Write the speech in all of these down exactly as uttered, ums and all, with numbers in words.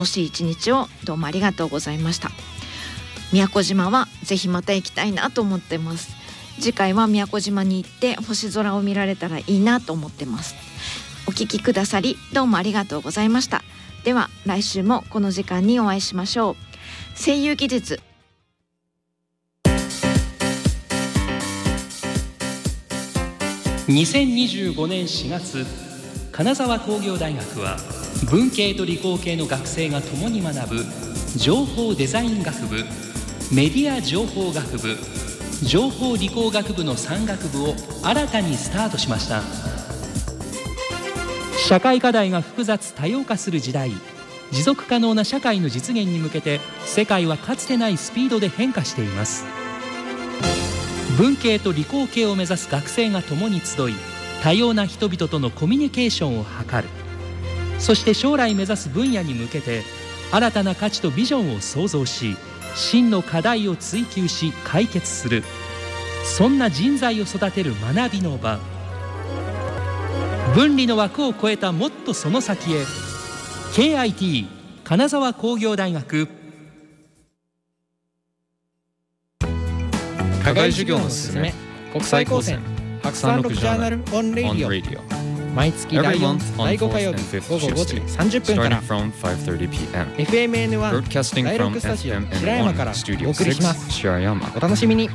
楽しい一日をどうもありがとうございました。宮古島はぜひまた行きたいなと思ってます。次回は宮古島に行って星空を見られたらいいなと思ってます。お聞きくださりどうもありがとうございました。では来週もこの時間にお会いしましょう。声優技術にせんにじゅうごねんしがつ、金沢工業大学は文系と理工系の学生が共に学ぶ情報デザイン学部、メディア情報学部、情報理工学部のさん学部を新たにスタートしました。社会課題が複雑多様化する時代、持続可能な社会の実現に向けて世界はかつてないスピードで変化しています。文系と理工系を目指す学生が共に集い、多様な人々とのコミュニケーションを図る。そして将来目指す分野に向けて新たな価値とビジョンを創造し、真の課題を追求し解決する、そんな人材を育てる学びの場。分離の枠を超えたもっとその先へ。 ケーアイティー 金沢工業大学。 課外授業のすすめ、国際高専白山録ジャーナルオンレディオ。毎月だいよん、だいご火曜日午後ごじさんじゅっぷんから エフエムエヌワン だいろくスタジオ白山からお送りします。お楽しみに。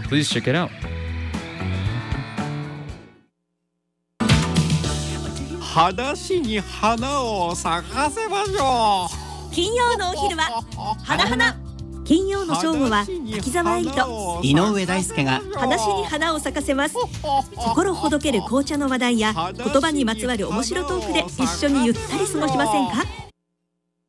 裸足に花を咲かせましょう。金曜のお昼は花花。金曜の正午は滝沢エリと井上大輔が裸足に花を咲かせます。心ほどける紅茶の話題や言葉にまつわる面白トークで一緒にゆったり過ごしませんか。